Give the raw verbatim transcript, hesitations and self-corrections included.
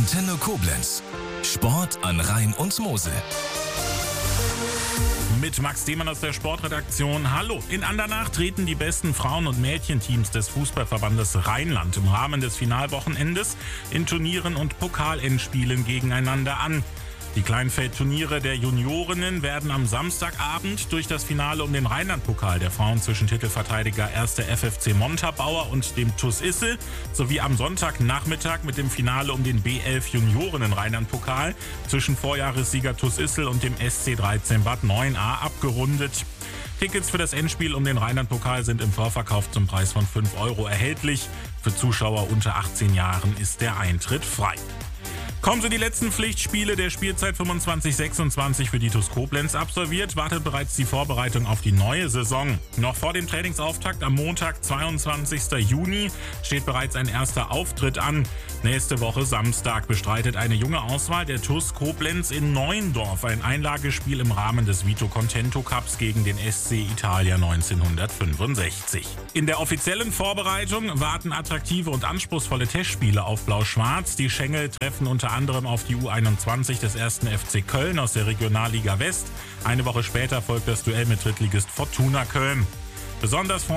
Antenne Koblenz. Sport an Rhein und Mosel. Mit Max Demann aus der Sportredaktion. Hallo. In Andernach treten die besten Frauen- und Mädchenteams des Fußballverbandes Rheinland im Rahmen des Finalwochenendes in Turnieren und Pokalendspielen gegeneinander an. Die Kleinfeldturniere der Juniorinnen werden am Samstagabend durch das Finale um den Rheinland-Pokal der Frauen zwischen Titelverteidiger erster F F C Montabaur und dem TuS Issel sowie am Sonntagnachmittag mit dem Finale um den B elf Juniorinnen-Rheinland-Pokal zwischen Vorjahressieger TuS Issel und dem S C dreizehn Bad neun a abgerundet. Tickets für das Endspiel um den Rheinland-Pokal sind im Vorverkauf zum Preis von fünf Euro erhältlich. Für Zuschauer unter achtzehn Jahren ist der Eintritt frei. Kommen so die letzten Pflichtspiele der Spielzeit fünfundzwanzig sechsundzwanzig für die TuS Koblenz absolviert, wartet bereits die Vorbereitung auf die neue Saison. Noch vor dem Trainingsauftakt am Montag, zweiundzwanzigsten Juni, steht bereits ein erster Auftritt an. Nächste Woche Samstag bestreitet eine junge Auswahl der TuS Koblenz in Neuendorf ein Einlagespiel im Rahmen des Vito Contento Cups gegen den S C Italia neunzehnhundertfünfundsechzig. In der offiziellen Vorbereitung warten attraktive und anspruchsvolle Testspiele auf Blau-Schwarz. Die Schengel treffen unter anderem auf die U einundzwanzig des ersten F C Köln aus der Regionalliga West. Eine Woche später folgt das Duell mit Drittligist Fortuna Köln. Besonders